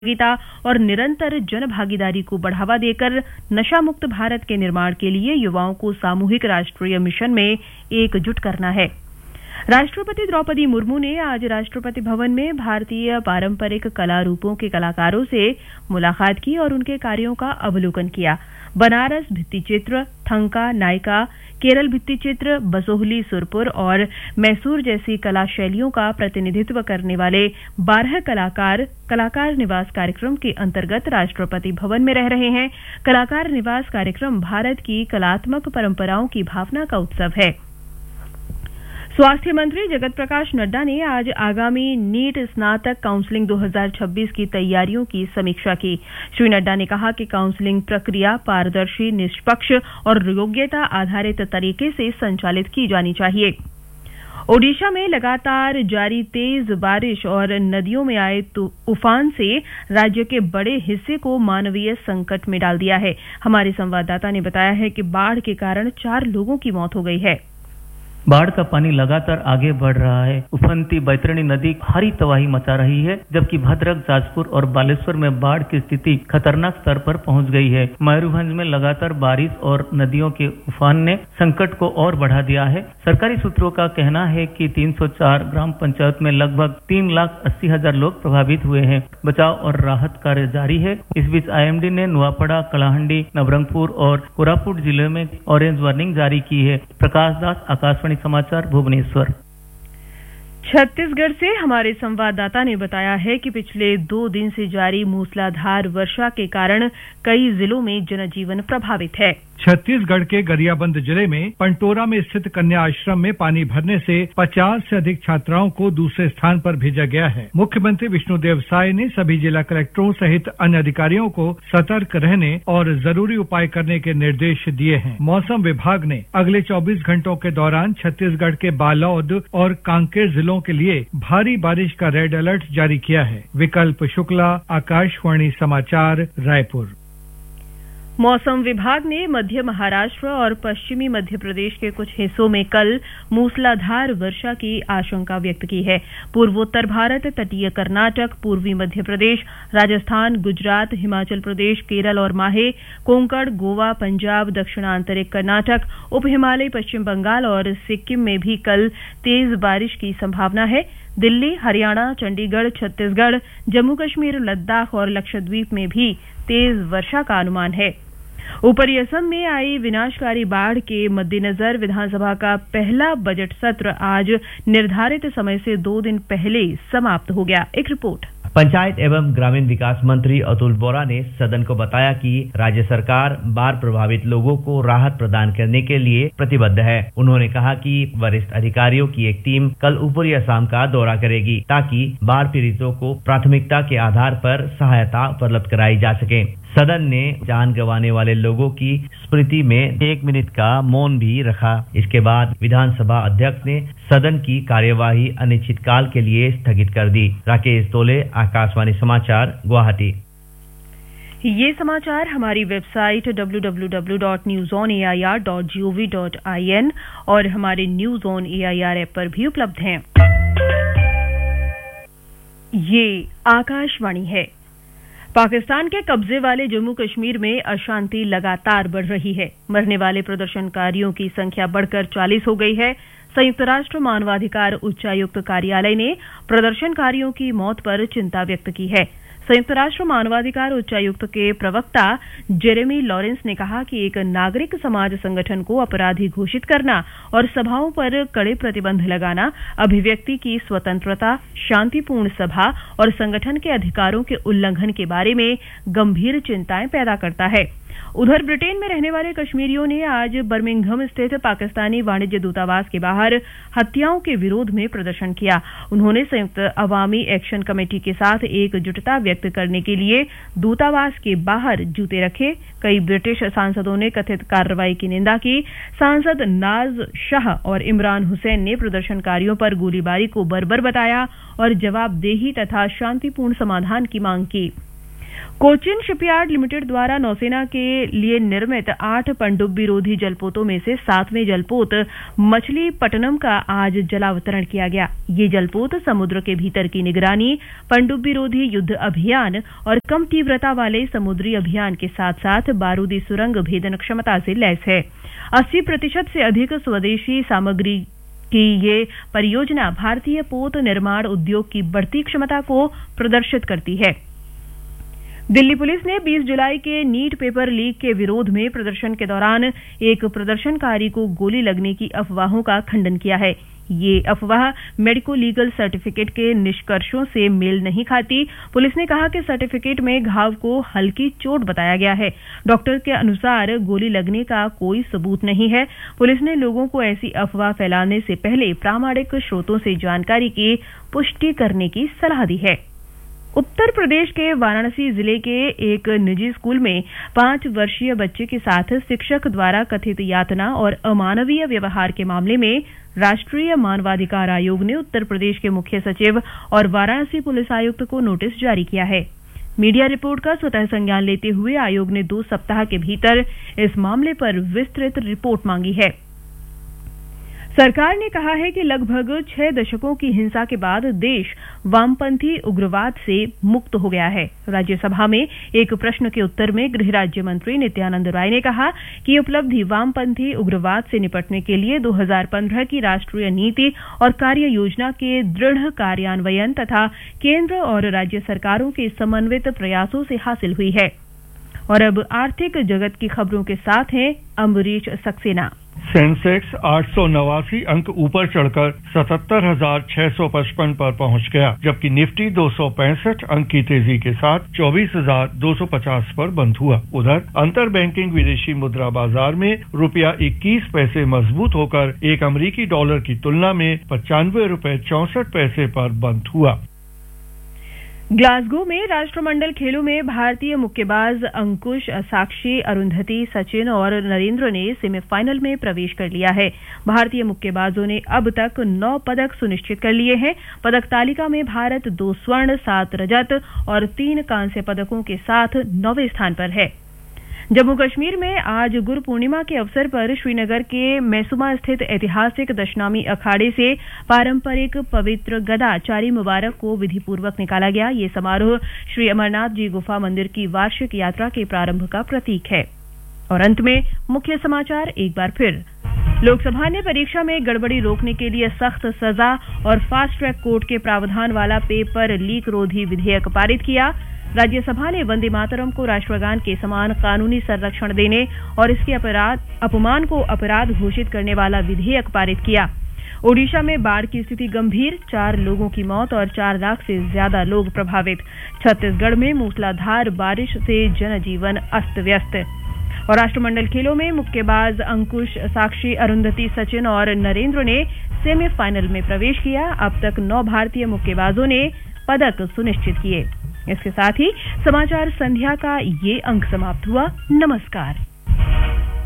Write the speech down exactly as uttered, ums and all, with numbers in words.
सहभागिता और निरंतर जन भागीदारी को बढ़ावा देकर नशा मुक्त भारत के निर्माण के लिए युवाओं को सामूहिक राष्ट्रीय मिशन में एकजुट करना है। राष्ट्रपति द्रौपदी मुर्मू ने आज राष्ट्रपति भवन में भारतीय पारंपरिक कला रूपों के कलाकारों से मुलाकात की और उनके कार्यों का अवलोकन किया। बनारस भित्तिचित्र, थंका नायका, केरल भित्तिचित्र, बसोहली सुरपुर और मैसूर जैसी कला शैलियों का प्रतिनिधित्व करने वाले बारह कलाकार कलाकार निवास कार्यक्रम के अंतर्गत राष्ट्रपति भवन में रह रहे हैं। कलाकार निवास कार्यक्रम भारत की कलात्मक परंपराओं की भावना का उत्सव है। स्वास्थ्य मंत्री जगत प्रकाश नड्डा ने आज आगामी नीट स्नातक काउंसलिंग दो हज़ार छब्बीस की तैयारियों की समीक्षा की। श्री नड्डा ने कहा कि काउंसलिंग प्रक्रिया पारदर्शी, निष्पक्ष और योग्यता आधारित तरीके से संचालित की जानी चाहिए। ओडिशा में लगातार जारी तेज बारिश और नदियों में आए उफान से राज्य के बड़े हिस्से को मानवीय संकट में डाल दिया है। हमारे संवाददाता ने बताया है कि बाढ़ के कारण चार लोगों की मौत हो गई है। बाढ़ का पानी लगातार आगे बढ़ रहा है। उफनती बैतरणी नदी भारी तबाही मचा रही है, जबकि भद्रक, जाजपुर और बालेश्वर में बाढ़ की स्थिति खतरनाक स्तर पर पहुंच गई है। मयूरभंज में लगातार बारिश और नदियों के उफान ने संकट को और बढ़ा दिया है। सरकारी सूत्रों का कहना है कि तीन सौ चार ग्राम पंचायत में लगभग तीन लाख अस्सी हजार लोग प्रभावित हुए हैं। बचाव और राहत कार्य जारी है। इस बीच आईएमडी ने नुआपड़ा, कलाहंडी, नवरंगपुर और कोरापुट जिले में ऑरेंज वार्निंग जारी की है। प्रकाश दास, आकाशवाणी समाचार, भुवनेश्वर। छत्तीसगढ़ से हमारे संवाददाता ने बताया है कि पिछले दो दिन से जारी मूसलाधार वर्षा के कारण कई जिलों में जनजीवन प्रभावित है। छत्तीसगढ़ के गरियाबंद जिले में पंटोरा में स्थित कन्या आश्रम में पानी भरने से पचास से अधिक छात्राओं को दूसरे स्थान पर भेजा गया है। मुख्यमंत्री विष्णुदेव साय ने सभी जिला कलेक्टरों सहित अन्य अधिकारियों को सतर्क रहने और जरूरी उपाय करने के निर्देश दिए हैं। मौसम विभाग ने अगले चौबीस घंटों के दौरान छत्तीसगढ़ के बालोद और कांकेर जिलों के लिए भारी बारिश का रेड अलर्ट जारी किया है। विकल्प शुक्ला, आकाशवाणी समाचार, रायपुर। मौसम विभाग ने मध्य महाराष्ट्र और पश्चिमी मध्य प्रदेश के कुछ हिस्सों में कल मूसलाधार वर्षा की आशंका व्यक्त की है। पूर्वोत्तर भारत, तटीय कर्नाटक, पूर्वी मध्य प्रदेश, राजस्थान, गुजरात, हिमाचल प्रदेश, केरल और माहे, कोंकण, गोवा, पंजाब, दक्षिणांतरिक कर्नाटक, उप हिमालय, पश्चिम बंगाल और सिक्किम में भी कल तेज बारिश की संभावना है। दिल्ली, हरियाणा, चंडीगढ़, छत्तीसगढ़, जम्मू कश्मीर, लद्दाख और लक्षद्वीप में भी तेज वर्षा का अनुमान है। ऊपरी असम में आई विनाशकारी बाढ़ के मद्देनजर विधानसभा का पहला बजट सत्र आज निर्धारित समय से दो दिन पहले समाप्त हो गया। एक रिपोर्ट। पंचायत एवं ग्रामीण विकास मंत्री अतुल बोरा ने सदन को बताया कि राज्य सरकार बाढ़ प्रभावित लोगों को राहत प्रदान करने के लिए प्रतिबद्ध है। उन्होंने कहा कि वरिष्ठ अधिकारियों की एक टीम कल ऊपरी असम का दौरा करेगी ताकि बाढ़ पीड़ितों को प्राथमिकता के आधार पर सहायता उपलब्ध कराई जा सके। सदन ने जान गंवाने वाले लोगों की स्मृति में एक मिनट का मौन भी रखा। इसके बाद विधानसभा अध्यक्ष ने सदन की कार्यवाही अनिश्चितकाल के लिए स्थगित कर दी। राकेश तोले, आकाशवाणी समाचार, गुवाहाटी। ये समाचार हमारी website W W W dot news on A I R dot G O V dot I N और हमारे news on A I R app पर भी उपलब्ध हैं। ये आकाशवाणी है। पाकिस्तान के कब्जे वाले जम्मू कश्मीर में अशांति लगातार बढ़ रही है। मरने वाले प्रदर्शनकारियों की संख्या बढ़कर चालीस हो गई है। संयुक्त राष्ट्र मानवाधिकार उच्चायुक्त कार्यालय ने प्रदर्शनकारियों की मौत पर चिंता व्यक्त की है। संयुक्त राष्ट्र मानवाधिकार उच्चायुक्त के प्रवक्ता जेरेमी लॉरेंस ने कहा कि एक नागरिक समाज संगठन को अपराधी घोषित करना और सभाओं पर कड़े प्रतिबंध लगाना अभिव्यक्ति की स्वतंत्रता, शांतिपूर्ण सभा और संगठन के अधिकारों के उल्लंघन के बारे में गंभीर चिंताएं पैदा करता है। उधर ब्रिटेन में रहने वाले कश्मीरियों ने आज बर्मिंघम स्थित पाकिस्तानी वाणिज्य दूतावास के बाहर हत्याओं के विरोध में प्रदर्शन किया। उन्होंने संयुक्त अवामी एक्शन कमेटी के साथ एकजुटता व्यक्त करने के लिए दूतावास के बाहर जूते रखे। कई ब्रिटिश सांसदों ने कथित कार्रवाई की निंदा की। सांसद नाज शाह और इमरान हुसैन ने प्रदर्शनकारियों पर गोलीबारी को बर्बर बताया और जवाबदेही तथा शांतिपूर्ण समाधान की मांग की। कोचिन शिपयार्ड लिमिटेड द्वारा नौसेना के लिए निर्मित आठ पनडुब्बी रोधी जलपोतों में से सातवें जलपोत मछलीपट्टनम का आज जलावतरण किया गया। ये जलपोत समुद्र के भीतर की निगरानी, पनडुब्बी रोधी युद्ध अभियान और कम तीव्रता वाले समुद्री अभियान के साथ साथ बारूदी सुरंग भेदन क्षमता से लैस है। अस्सी प्रतिशत से अधिक स्वदेशी सामग्री की ये परियोजना भारतीय पोत निर्माण उद्योग की बढ़ती क्षमता को प्रदर्शित करती है। दिल्ली पुलिस ने बीस जुलाई के नीट पेपर लीक के विरोध में प्रदर्शन के दौरान एक प्रदर्शनकारी को गोली लगने की अफवाहों का खंडन किया है। ये अफवाह मेडिको लीगल सर्टिफिकेट के निष्कर्षों से मेल नहीं खाती। पुलिस ने कहा कि सर्टिफिकेट में घाव को हल्की चोट बताया गया है। डॉक्टर के अनुसार गोली लगने का कोई सबूत नहीं है। पुलिस ने लोगों को ऐसी अफवाह फैलाने से पहले प्रामाणिक स्रोतों से जानकारी की पुष्टि करने की सलाह दी है। उत्तर प्रदेश के वाराणसी जिले के एक निजी स्कूल में पांच वर्षीय बच्चे के साथ शिक्षक द्वारा कथित यातना और अमानवीय व्यवहार के मामले में राष्ट्रीय मानवाधिकार आयोग ने उत्तर प्रदेश के मुख्य सचिव और वाराणसी पुलिस आयुक्त को नोटिस जारी किया है। मीडिया रिपोर्ट का स्वतः संज्ञान लेते हुए आयोग ने दो सप्ताह के भीतर इस मामले पर विस्तृत रिपोर्ट मांगी है। सरकार ने कहा है कि लगभग छह दशकों की हिंसा के बाद देश वामपंथी उग्रवाद से मुक्त हो गया है। राज्यसभा में एक प्रश्न के उत्तर में गृह राज्य मंत्री नित्यानंद राय ने कहा कि उपलब्धि वामपंथी उग्रवाद से निपटने के लिए दो हज़ार पंद्रह की राष्ट्रीय नीति और कार्य योजना के दृढ़ कार्यान्वयन तथा केंद्र और राज्य सरकारों के समन्वित प्रयासों से हासिल हुई है। और अब आर्थिक जगत की खबरों के साथ हैं अम्बरीश सक्सेना। सेंसेक्स आठ सौ नवासी अंक ऊपर चढ़कर सतहत्तर हजार छह सौ पचपन पर पहुंच गया, जबकि निफ्टी दो सौ पैंसठ अंक की तेजी के साथ चौबीस हजार दो सौ पचास पर बंद हुआ। उधर अंतर बैंकिंग विदेशी मुद्रा बाजार में रुपया इक्कीस पैसे मजबूत होकर एक अमेरिकी डॉलर की तुलना में पचानवे रुपए चौसठ पैसे पर बंद हुआ। ग्लासगो में राष्ट्रमंडल खेलों में भारतीय मुक्केबाज अंकुश, साक्षी, अरुंधति, सचिन और नरेंद्र ने सेमीफाइनल में प्रवेश कर लिया है। भारतीय मुक्केबाजों ने अब तक नौ पदक सुनिश्चित कर लिए हैं। पदक तालिका में भारत दो स्वर्ण, सात रजत और तीन कांस्य पदकों के साथ नौवें स्थान पर है। जम्मू कश्मीर में आज गुरु पूर्णिमा के अवसर पर श्रीनगर के मैसूमा स्थित ऐतिहासिक दशनामी अखाड़े से पारंपरिक पवित्र गदा चारी मुबारक को विधिपूर्वक निकाला गया। ये समारोह श्री अमरनाथ जी गुफा मंदिर की वार्षिक यात्रा के प्रारंभ का प्रतीक है। और अंत में मुख्य समाचार एक बार फिर। लोकसभा ने परीक्षा में गड़बड़ी रोकने के लिए सख्त सजा और फास्ट ट्रैक कोर्ट के प्रावधान वाला पेपर लीक रोधी विधेयक पारित किया। राज्यसभा ने वंदे मातरम को राष्ट्रगान के समान कानूनी संरक्षण देने और इसके अपराध अपमान को अपराध घोषित करने वाला विधेयक पारित किया। ओडिशा में बाढ़ की स्थिति गंभीर, चार लोगों की मौत और चार लाख से ज्यादा लोग प्रभावित। छत्तीसगढ़ में मूसलाधार बारिश से जनजीवन अस्त व्यस्त। और राष्ट्रमंडल खेलों में मुक्केबाज अंकुश, साक्षी, अरुंधति, सचिन और नरेंद्र ने सेमीफाइनल में प्रवेश किया। अब तक नौ भारतीय मुक्केबाजों ने पदक सुनिश्चित किए। इसके साथ ही समाचार संध्या का ये अंक समाप्त हुआ। नमस्कार।